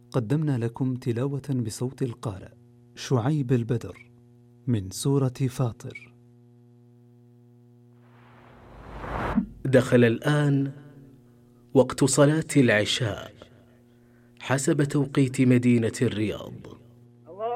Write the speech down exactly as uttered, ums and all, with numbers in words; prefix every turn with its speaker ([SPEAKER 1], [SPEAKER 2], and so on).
[SPEAKER 1] قدمنا لكم تلاوة بصوت القارئ شعيب البدر من سورة فاطر.
[SPEAKER 2] دخل الآن وقت صلاة العشاء حسب توقيت مدينة الرياض.